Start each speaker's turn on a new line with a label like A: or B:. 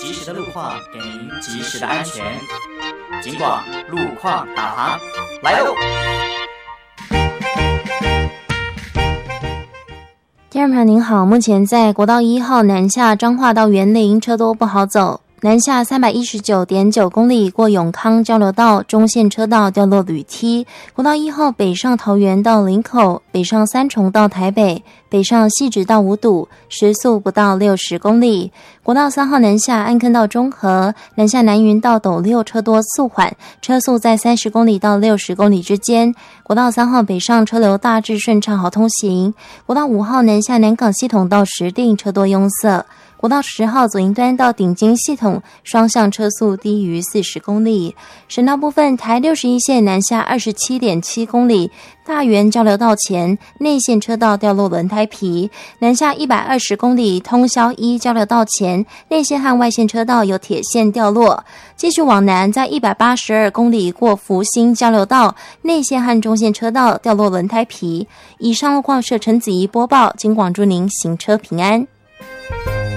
A: 及时的路况，给您及时的安全。警广路况导航来喽！
B: 听众朋友您好，目前在国道1号南下彰化到员林车多不好走，南下319.9公里过永康交流道中线车道掉落铝梯，国道1号北上桃园到林口，北上三重到台北，北上汐止到五堵，时速不到60公里。国道3号南下安坑到中和，南下南云到斗六车多速缓，车速在30公里到60公里之间。国道3号北上车流大致顺畅好通行。国道5号南下南港系统到石碇车多拥塞。国道10号左营端到顶金系统双向车速低于40公里。省道部分，台61线南下27.7公里，大园交流道前内线车道掉落轮胎皮，南下120公里，通霄一交流道前内线和外线车道有铁线掉落。继续往南，在182公里过福兴交流道，内线和中线车道掉落轮胎皮。以上路况是陈子怡播报，警广祝您行车平安。